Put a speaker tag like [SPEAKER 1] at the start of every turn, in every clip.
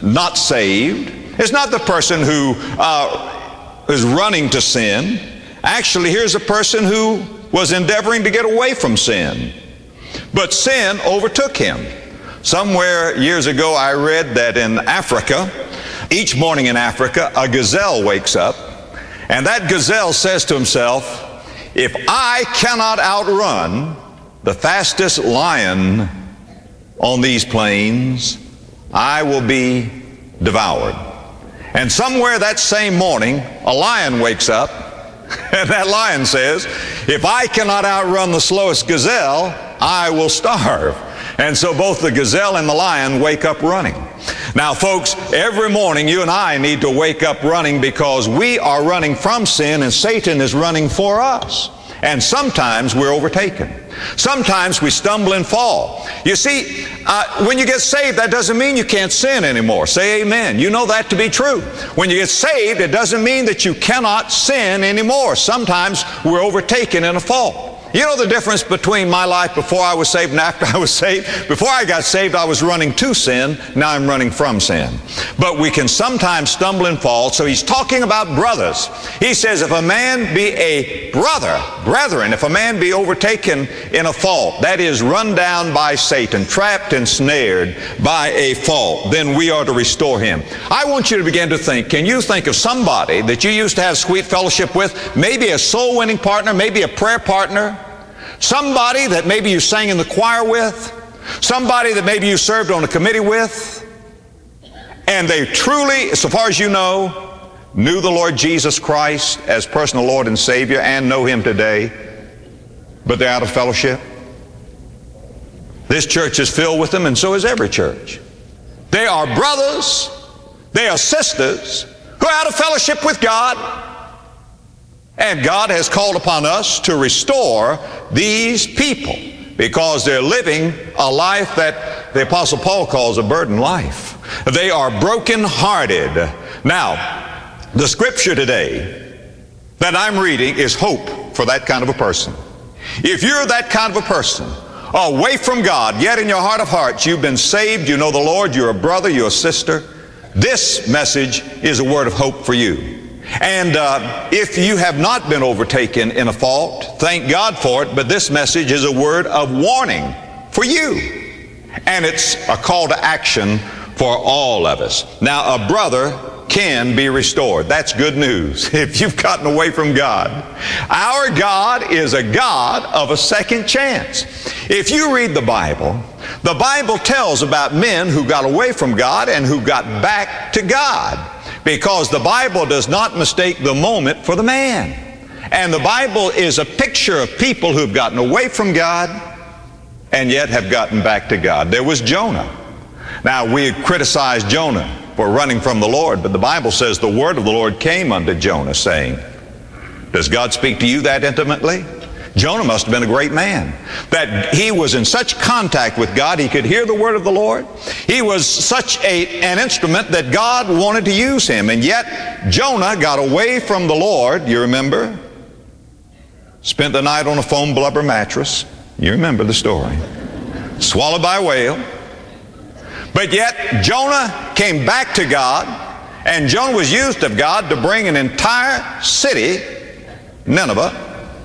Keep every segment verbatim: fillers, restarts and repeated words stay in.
[SPEAKER 1] not saved. It's not the person who uh, is running to sin. Actually, here's a person who was endeavoring to get away from sin. But sin overtook him. Somewhere years ago I read that in Africa, each morning in Africa, a gazelle wakes up, and that gazelle says to himself, if I cannot outrun the fastest lion on these plains, I will be devoured. And somewhere that same morning, a lion wakes up, and that lion says, if I cannot outrun the slowest gazelle, I will starve. And so both the gazelle and the lion wake up running. Now, folks, every morning you and I need to wake up running, because we are running from sin and Satan is running for us. And sometimes we're overtaken. Sometimes we stumble and fall. You see, uh, when you get saved, that doesn't mean you can't sin anymore. Say amen. You know that to be true. When you get saved, it doesn't mean that you cannot sin anymore. Sometimes we're overtaken in a fault. You know the difference between my life before I was saved and after I was saved? Before I got saved, I was running to sin. Now I'm running from sin. But we can sometimes stumble and fall. So he's talking about brothers. He says, if a man be a brother, brethren, if a man be overtaken in a fault, that is, run down by Satan, trapped and snared by a fault, then we are to restore him. I want you to begin to think, can you think of somebody that you used to have sweet fellowship with, maybe a soul-winning partner, maybe a prayer partner, somebody that maybe you sang in the choir with, somebody that maybe you served on a committee with, and they truly, so far as you know, knew the Lord Jesus Christ as personal Lord and Savior and know Him today, but they're out of fellowship? This church is filled with them, and so is every church. They are brothers, they are sisters who are out of fellowship with God. And God has called upon us to restore these people, because they're living a life that the Apostle Paul calls a burden life. They are broken-hearted. Now, the scripture today that I'm reading is hope for that kind of a person. If you're that kind of a person, away from God, yet in your heart of hearts you've been saved, you know the Lord, you're a brother, you're a sister, this message is a word of hope for you. And uh, if you have not been overtaken in a fault, thank God for it, but this message is a word of warning for you. And it's a call to action for all of us. Now, a brother can be restored. That's good news if you've gotten away from God. Our God is a God of a second chance. If you read the Bible, the Bible tells about men who got away from God and who got back to God, because the Bible does not mistake the moment for the man. And the Bible is a picture of people who've gotten away from God and yet have gotten back to God. There was Jonah. Now, we criticize Jonah for running from the Lord, but the Bible says the word of the Lord came unto Jonah, saying, does God speak to you that intimately? Jonah must have been a great man, that he was in such contact with God, he could hear the word of the Lord. He was such a, an instrument that God wanted to use him. And yet, Jonah got away from the Lord, you remember? Spent the night on a foam blubber mattress. You remember the story. Swallowed by a whale. But yet, Jonah came back to God, and Jonah was used of God to bring an entire city, Nineveh,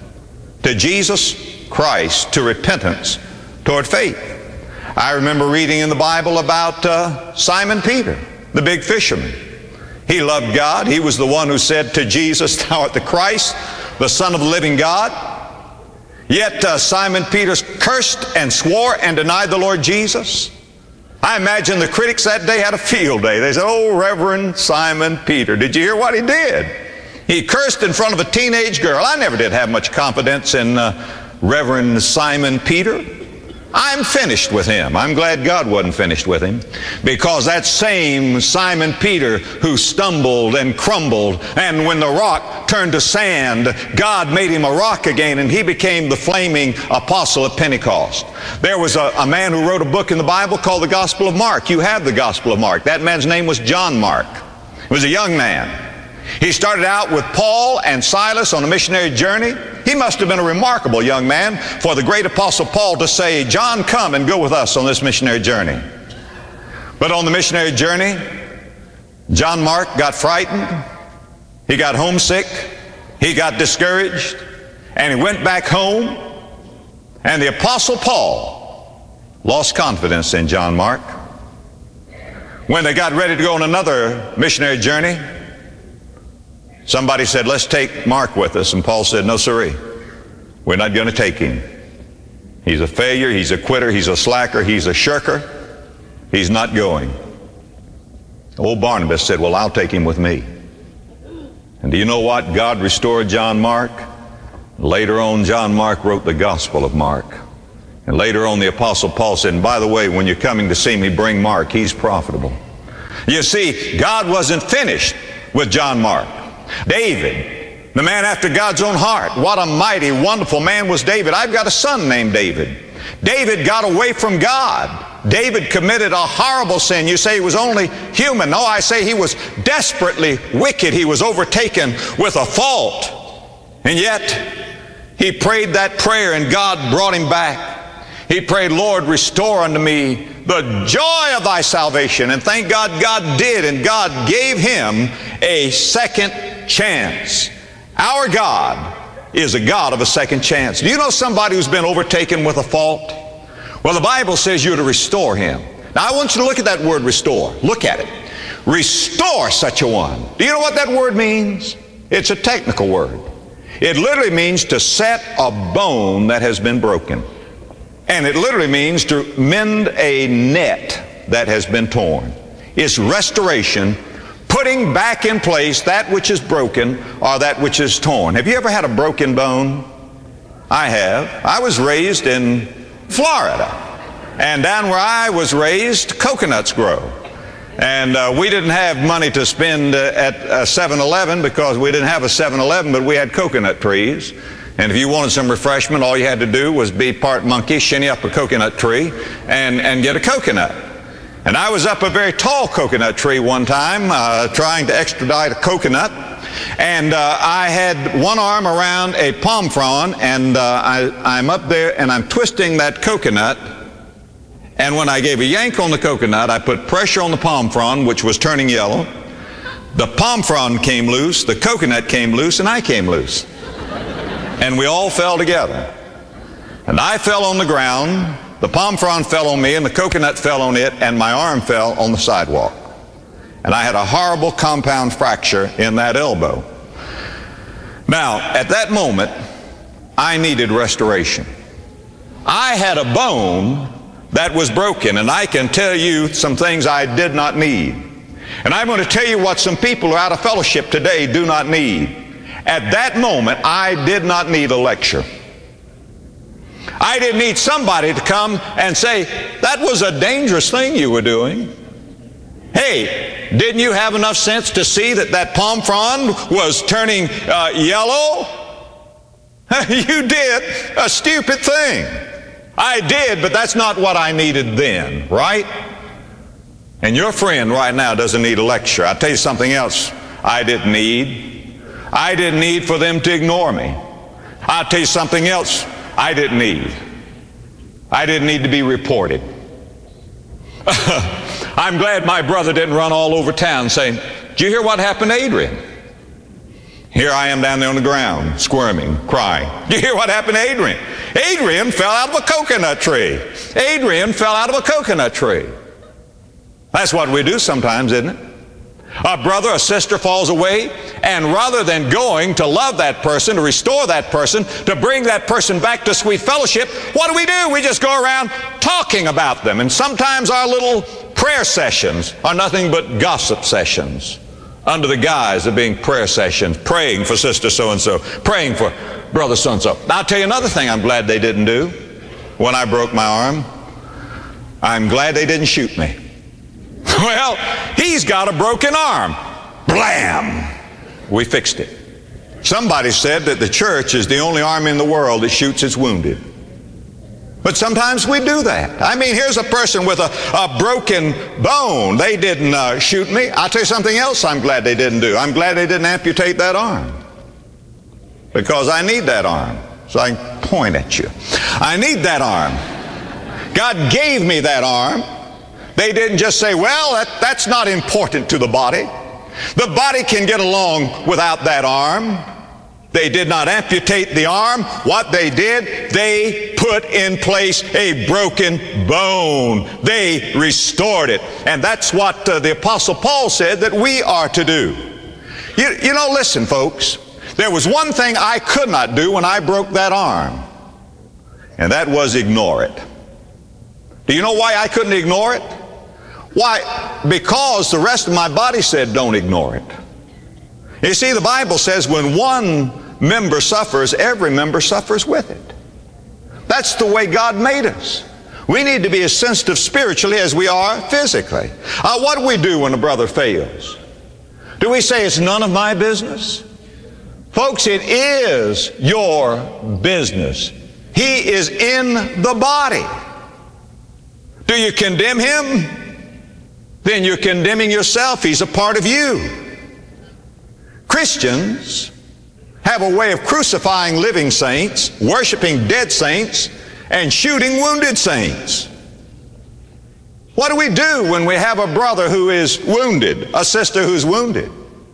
[SPEAKER 1] to Jesus Christ, to repentance, toward faith. I remember reading in the Bible about uh, Simon Peter, the big fisherman. He loved God. He was the one who said to Jesus, thou art the Christ, the Son of the living God. Yet uh, Simon Peter cursed and swore and denied the Lord Jesus. I imagine the critics that day had a field day. They said, oh, Reverend Simon Peter, did you hear what he did? He cursed in front of a teenage girl. I never did have much confidence in uh, Reverend Simon Peter. I'm finished with him. I'm glad God wasn't finished with him, because that same Simon Peter who stumbled and crumbled, and when the rock turned to sand, God made him a rock again, and he became the flaming apostle at Pentecost. There was a, a man who wrote a book in the Bible called the Gospel of Mark. You have the Gospel of Mark. That man's name was John Mark. He was a young man. He started out with Paul and Silas on a missionary journey. He must have been a remarkable young man for the great apostle Paul to say, John, come and go with us on this missionary journey. But on the missionary journey, John Mark got frightened. He got homesick. He got discouraged. And he went back home. And the Apostle Paul lost confidence in John Mark. When they got ready to go on another missionary journey, somebody said, let's take Mark with us. And Paul said, no, sirree, we're not going to take him. He's a failure, he's a quitter, he's a slacker, he's a shirker. He's not going. Old Barnabas said, well, I'll take him with me. And do you know what? God restored John Mark. Later on, John Mark wrote the Gospel of Mark. And later on, the Apostle Paul said, and by the way, when you're coming to see me, bring Mark. He's profitable. You see, God wasn't finished with John Mark. David, the man after God's own heart. What a mighty, wonderful man was David. I've got a son named David. David got away from God. David committed a horrible sin. You say he was only human. No, I say he was desperately wicked. He was overtaken with a fault. And yet, he prayed that prayer and God brought him back. He prayed, Lord, restore unto me the joy of thy salvation. And thank God, God did, and God gave him a second chance. Our God is a God of a second chance. Do you know somebody who's been overtaken with a fault? Well, the Bible says you're to restore him. Now, I want you to look at that word restore. Look at it. Restore such a one. Do you know what that word means? It's a technical word. It literally means to set a bone that has been broken. And it literally means to mend a net that has been torn. It's restoration, putting back in place that which is broken or that which is torn. Have you ever had a broken bone? I have. I was raised in Florida. And down where I was raised, coconuts grow. And uh, we didn't have money to spend uh, at uh, seven eleven because we didn't have a seven eleven, but we had coconut trees. And if you wanted some refreshment, all you had to do was be part monkey, shinny up a coconut tree, and, and get a coconut. And I was up a very tall coconut tree one time uh, trying to extradite a coconut. And uh, I had one arm around a palm frond, and uh, I, I'm up there and I'm twisting that coconut. And when I gave a yank on the coconut, I put pressure on the palm frond, which was turning yellow. The palm frond came loose, the coconut came loose, and I came loose. And we all fell together. And I fell on the ground, the palm frond fell on me, and the coconut fell on it, and my arm fell on the sidewalk. And I had a horrible compound fracture in that elbow. Now, at that moment, I needed restoration. I had a bone that was broken, and I can tell you some things I did not need. And I'm going to tell you what some people who are out of fellowship today do not need. At that moment, I did not need a lecture. I didn't need somebody to come and say, that was a dangerous thing you were doing. Hey, didn't you have enough sense to see that that palm frond was turning uh, yellow? You did a stupid thing. I did, but that's not what I needed then, right? And your friend right now doesn't need a lecture. I'll tell you something else I didn't need. I didn't need for them to ignore me. I'll tell you something else I didn't need. I didn't need to be reported. I'm glad my brother didn't run all over town saying, did you hear what happened to Adrian? Here I am down there on the ground, squirming, crying. Did you hear what happened to Adrian? Adrian fell out of a coconut tree. Adrian fell out of a coconut tree. That's what we do sometimes, isn't it? A brother, a sister falls away, and rather than going to love that person, to restore that person, to bring that person back to sweet fellowship, what do we do? We just go around talking about them. And sometimes our little prayer sessions are nothing but gossip sessions under the guise of being prayer sessions, praying for sister so-and-so, praying for brother so-and-so. Now, I'll tell you another thing I'm glad they didn't do when I broke my arm. I'm glad they didn't shoot me. Well, he's got a broken arm. Blam! We fixed it. Somebody said that the church is the only army in the world that shoots its wounded. But sometimes we do that. I mean, here's a person with a, a broken bone. They didn't uh, shoot me. I'll tell you something else I'm glad they didn't do. I'm glad they didn't amputate that arm. Because I need that arm, so I can point at you. I need that arm. God gave me that arm. They didn't just say, well, that, that's not important to the body. The body can get along without that arm. They did not amputate the arm. What they did, they put in place a broken bone. They restored it. And that's what uh, the Apostle Paul said that we are to do. You, you know, listen, folks. There was one thing I could not do when I broke that arm, and that was ignore it. Do you know why I couldn't ignore it? Why? Because the rest of my body said, don't ignore it. You see, the Bible says when one member suffers, every member suffers with it. That's the way God made us. We need to be as sensitive spiritually as we are physically. Uh, what do we do when a brother fails? Do we say it's none of my business? Folks, it is your business. He is in the body. Do you condemn him? Then you're condemning yourself. He's a part of you. Christians have a way of crucifying living saints, worshiping dead saints, and shooting wounded saints. What do we do when we have a brother who is wounded, a sister who's wounded?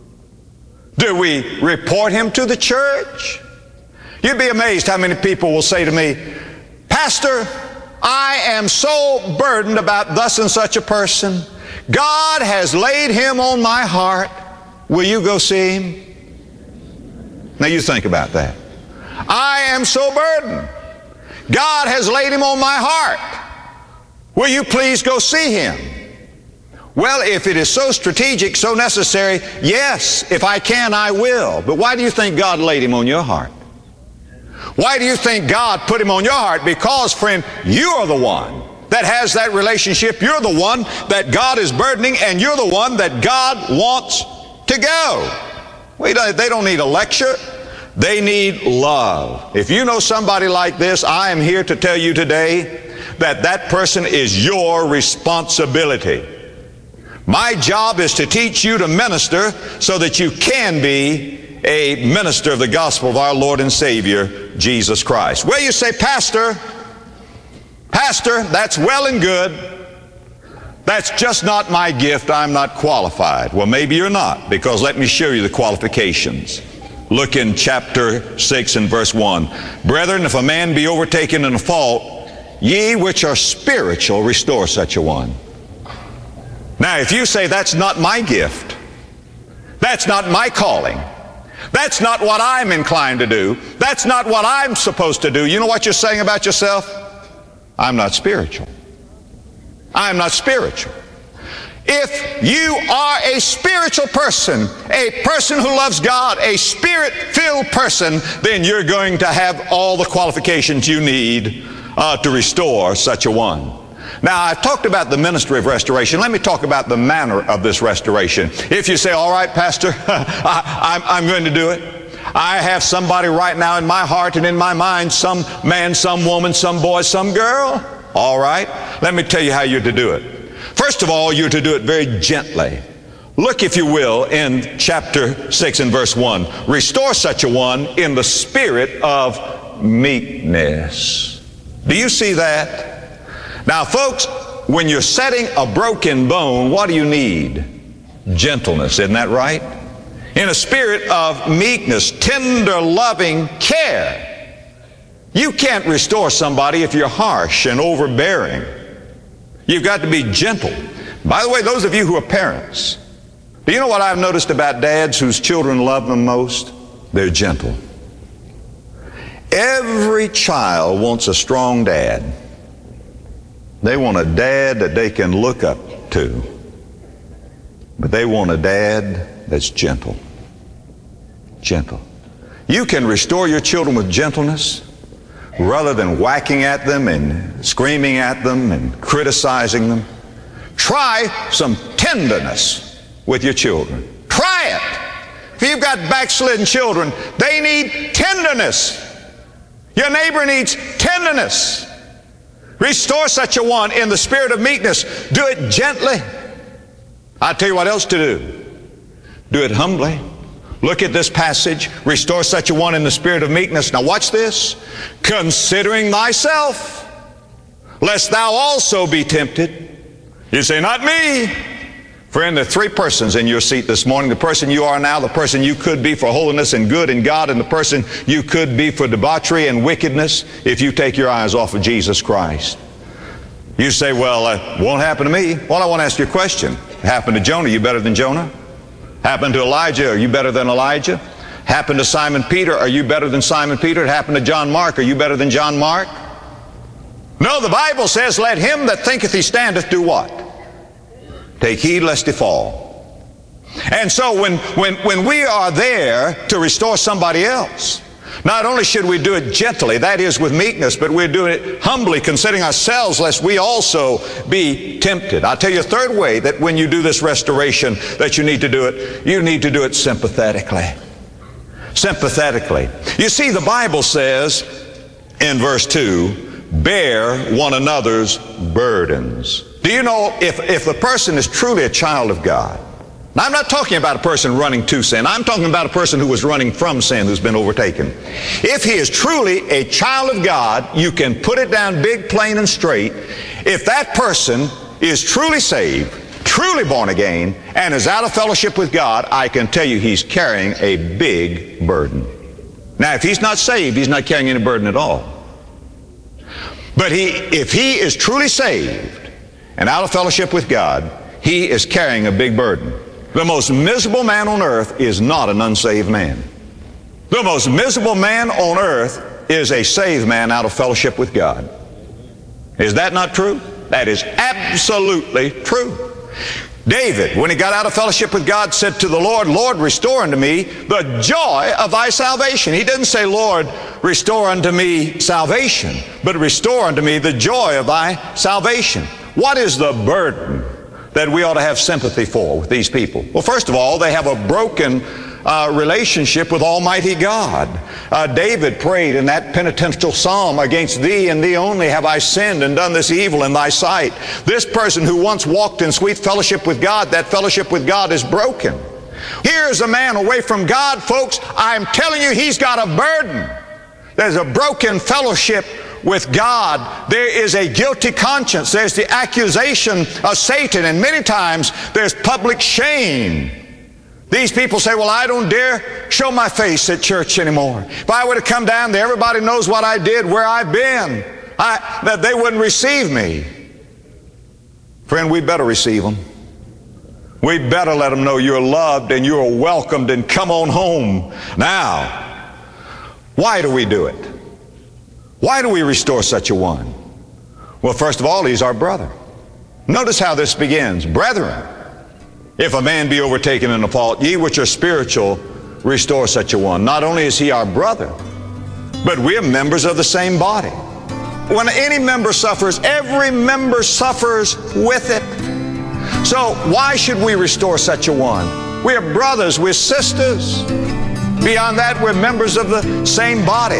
[SPEAKER 1] Do we report him to the church? You'd be amazed how many people will say to me, Pastor, I am so burdened about thus and such a person. God has laid him on my heart. Will you go see him? Now you think about that. I am so burdened. God has laid him on my heart. Will you please go see him? Well, if it is so strategic, so necessary, yes, if I can, I will. But why do you think God laid him on your heart? Why do you think God put him on your heart? Because, friend, you are the one that has that relationship. You're the one that God is burdening, and you're the one that God wants to go. We don't, they don't need a lecture. They need love. If you know somebody like this, I am here to tell you today that that person is your responsibility. My job is to teach you to minister so that you can be a minister of the gospel of our Lord and Savior, Jesus Christ. Well, you say, Pastor, Pastor, that's well and good. That's just not my gift. I'm not qualified. Well, maybe you're not, because let me show you the qualifications. Look in chapter six and verse one. Brethren, if a man be overtaken in a fault, ye which are spiritual, restore such a one. Now, if you say that's not my gift, that's not my calling, that's not what I'm inclined to do, that's not what I'm supposed to do, you know what you're saying about yourself? I'm not spiritual. I'm not spiritual. If you are a spiritual person, a person who loves God, a spirit-filled person, then you're going to have all the qualifications you need uh, to restore such a one. Now, I've talked about the ministry of restoration. Let me talk about the manner of this restoration. If you say, all right, Pastor, I, I'm, I'm going to do it. I have somebody right now in my heart and in my mind, some man, some woman, some boy, some girl. All right, let me tell you how you're to do it. First of all, you're to do it very gently. Look, if you will, in chapter six and verse one. Restore such a one in the spirit of meekness. Do you see that? Now, folks, when you're setting a broken bone, what do you need? Gentleness, isn't that right? In a spirit of meekness, tender, loving care. You can't restore somebody if you're harsh and overbearing. You've got to be gentle. By the way, those of you who are parents, do you know what I've noticed about dads whose children love them most? They're gentle. Every child wants a strong dad. They want a dad that they can look up to. But they want a dad that's gentle. Gentle. You can restore your children with gentleness rather than whacking at them and screaming at them and criticizing them. Try some tenderness with your children. Try it. If you've got backslidden children, they need tenderness. Your neighbor needs tenderness. Restore such a one in the spirit of meekness. Do it gently. I'll tell you what else to do. Do it humbly. Look at this passage. Restore such a one in the spirit of meekness. Now watch this. Considering thyself, lest thou also be tempted. You say, not me. Friend, there are three persons in your seat this morning. The person you are now, the person you could be for holiness and good in God, and the person you could be for debauchery and wickedness if you take your eyes off of Jesus Christ. You say, well, it won't happen to me. Well, I want to ask you a question. It happened to Jonah, you better than Jonah? Happened to Elijah, are you better than Elijah? Happened to Simon Peter, are you better than Simon Peter? It happened to John Mark, are you better than John Mark? No, the Bible says, let him that thinketh he standeth do what? Take heed lest he fall. And so when, when, when we are there to restore somebody else, not only should we do it gently, that is with meekness, but we're doing it humbly, considering ourselves, lest we also be tempted. I'll tell you a third way that when you do this restoration that you need to do it, you need to do it sympathetically. Sympathetically. You see, the Bible says in verse two, bear one another's burdens. Do you know if, if the person is truly a child of God? Now, I'm not talking about a person running to sin. I'm talking about a person who was running from sin, who's been overtaken. If he is truly a child of God, you can put it down big, plain, and straight. If that person is truly saved, truly born again, and is out of fellowship with God, I can tell you he's carrying a big burden. Now, if he's not saved, he's not carrying any burden at all. But he, if he is truly saved and out of fellowship with God, he is carrying a big burden. The most miserable man on earth is not an unsaved man. The most miserable man on earth is a saved man out of fellowship with God. Is that not true? That is absolutely true. David, when he got out of fellowship with God, said to the Lord, Lord, restore unto me the joy of thy salvation. He didn't say, Lord, restore unto me salvation, but restore unto me the joy of thy salvation. What is the burden that we ought to have sympathy for with these people? Well, first of all, they have a broken uh, relationship with Almighty God. Uh, David prayed in that penitential psalm, against thee and thee only have I sinned and done this evil in thy sight. This person who once walked in sweet fellowship with God, that fellowship with God is broken. Here's a man away from God, folks. I'm telling you, he's got a burden. There's a broken fellowship with God. There is a guilty conscience. There's the accusation of Satan, and many times there's public shame. These people say, well, I don't dare show my face at church anymore. If I were to come down there, everybody knows what I did, where I've been. I, that they wouldn't receive me. Friend, we better receive them. We better let them know you're loved and you're welcomed and come on home. Now, why do we do it? Why do we restore such a one? Well, first of all, he's our brother. Notice how this begins. Brethren, if a man be overtaken in a fault, ye which are spiritual, restore such a one. Not only is he our brother, but we are members of the same body. When any member suffers, every member suffers with it. So why should we restore such a one? We are brothers, we're sisters. Beyond that, we're members of the same body.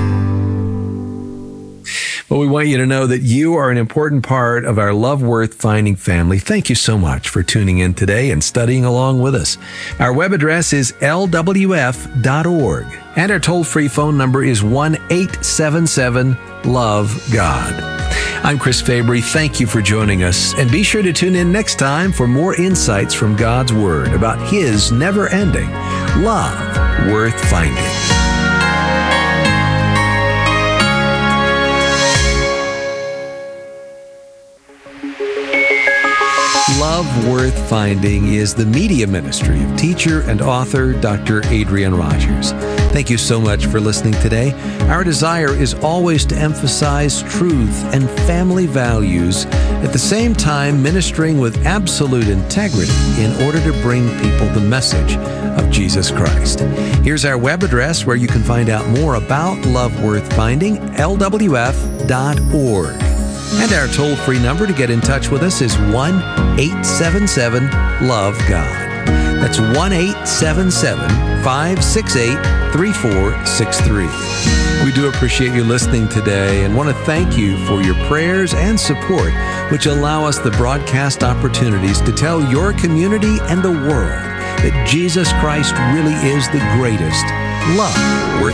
[SPEAKER 2] Well, we want you to know that you are an important part of our Love Worth Finding family. Thank you so much for tuning in today and studying along with us. Our web address is L W F dot org, and our toll-free phone number is one eight seven seven love God. I'm Chris Fabry. Thank you for joining us, and be sure to tune in next time for more insights from God's Word about His never-ending love worth finding. Love Worth Finding is the media ministry of teacher and author Doctor Adrian Rogers. Thank you so much for listening today. Our desire is always to emphasize truth and family values, at the same time ministering with absolute integrity in order to bring people the message of Jesus Christ. Here's our web address where you can find out more about Love Worth Finding, L W F dot org. And our toll-free number to get in touch with us is one eight seven seven love God. That's one eight seven seven five six eight three four six three. We do appreciate you listening today and want to thank you for your prayers and support, which allow us the broadcast opportunities to tell your community and the world that Jesus Christ really is the greatest love worth